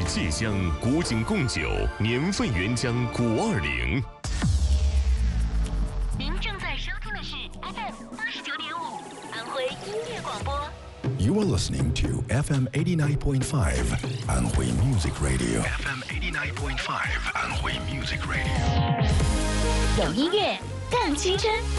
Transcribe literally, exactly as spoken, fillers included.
芥香古井贡酒，年份原浆古二零。 您正在收听的是 F M 八十九点五安徽音乐广播。 You are listening to F M eighty-nine point five Anhui Music Radio. F M eighty-nine point five Anhui Music Radio. 有音乐更青春。